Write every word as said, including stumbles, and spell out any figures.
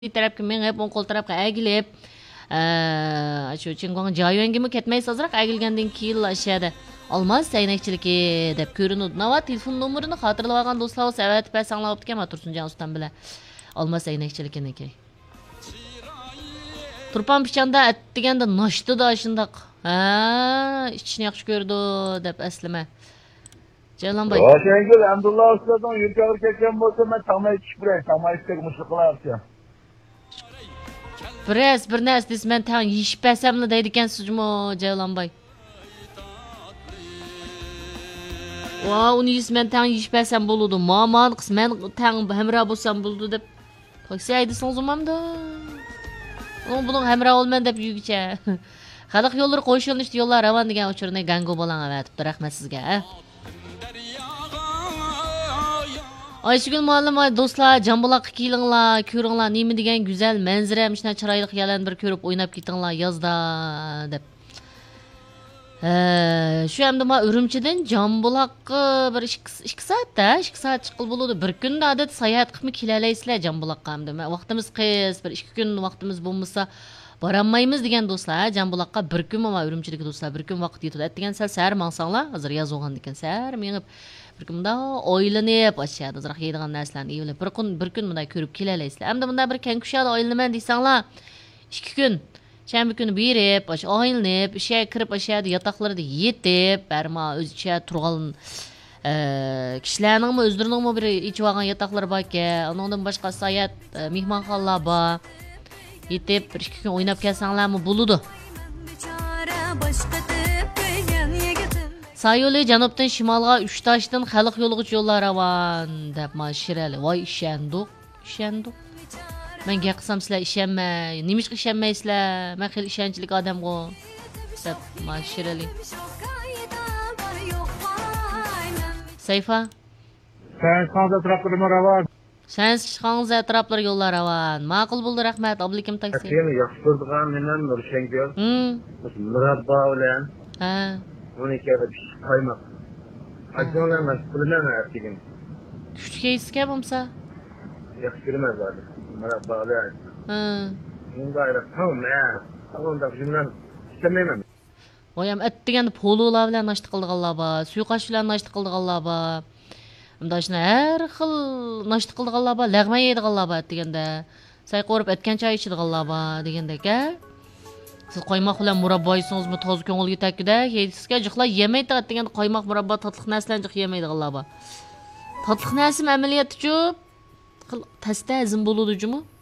bir tarafga mengib, o'ng qo'l tarafga egilib, shu Chingwang Jayuangimi ketmaysiz azroq egilgandan keyin ashada olmaz saynakchiligi deb ko'rinadi. Nava telefon nomerini xotirlab olgan do'stlar bo'lsa, avatib bersanlar bo'pti ekan, Tursunjon ustam bilan. Olmaz saynakchiligini. Turpan pichanda at deganda noshdi da shundoq. Ha, ichishni yaxshi ko'rdi deb aslama. Jalonboy. Roshangul Abdulloh ustadan yurtga ketgan bo'lsa, men tamay ichib biray, tamay istek mushuk qilarsiz. Biraz bir narsa desmen tan yeyishib bersammi deydi ekansizmi, Jalonboy. Va, uni yesmen tan yeyishib bersam bo'ladi. Maman qismen tan hamra bo'lsam bo'ldi deb. Taksi aydisangiz umamda. Onun bunun hamra olman deb yurgicha. Xalq yo'llari qo'shilishdi, yo'llar ravon degan uchurni gango bo'lan avatibdi. Rahmat sizga. Ayşegül muallim do'stlar, Jambuloqqa kelinglar, ko'ringlar, nima degan go'zal manzara, mishna chiroyli xiyollarni bir ko'rib o'ynab ketinglar yozda deb. Shu hamda men Urumchidan Jambuloqqa bir ikki soatda, ikki soat chiqib bo'ladi. Bir kunda odat sayohat qilib kelalaysizlar Jambuloqqa hamda. Vaqtimiz qis, bir ikki kun vaqtimiz bo'lmasa borolmaymiz degan do'stlar, Jambuloqqa bir kun men Urumchidagi do'stlar bir kun vaqt yetadi. Degan sal sar mansanglar, hozir yoz olgan ekan, sar menib bir kunda o'ylanib ochadi, azroq yeydigan narsalarni yeyib, bir kun bir kun bunday ko'rib kelalaysizlar. Hamda bunday bir kankushada o'ylanaman deysanglar, ikki kun Şənbə günü berib, aş aylanıb, işə kirib aşağıda yataqlarda yetib, bərma özçə turğan kişilərinin mi özlərinin mi bir içib alğan yataqları var ki, ondan başqa sayat mehmanxanalar var. Yetib bir iki gün oynab gəlsənlər mi buludu. Sağ yolu janubdan şimalğa üç taşdan xalq yoluğucu yollar ravan deb maşirəli. Vay işəndik, işəndik. Men gaqsam sizlar ishonmay, nimishqa ishonmaysizlar? Men xil ishonchlik odamgo. Deb mashirali. Sayfa. Sen qanday atroflarga ravan? Sen qanday atroflar yo'llar ravan. Ma'qul bo'ldi, rahmat. Oblikim taksi. Seni yaxshi ko'rdigan mendan Nurshangul. Hmm. Murabbo bilan. Ha. Buni kelib qo'ymoq. Ajolamas bilan artigin. Kuchkaysiga bo'lsa? Yaxshi ko'rmaz hozir. Murabbo bilan. Ha. Bunday tamam. Onda jumlan istamayman. Oyam at deganda pololar bilan nashti qildiganlar bor, suyqash bilan nashti qildiganlar bor. Unda shuna har xil nashti qildiganlar bor, lag'ma yeydiganlar bor deganda. Say qo'rib atgan choy ichadiganlar bor deganda-ka. Siz qo'ymoq bilan murabbo yeysingizmi, toza ko'ngilga takida, sizga jiqlar yemaydi deganda qo'ymoq murabbo tatliq narsalarni jiq yemaydiganlar bor. Tatliq narsa amaliyot uchun tasda azm bo'ludi-jumi?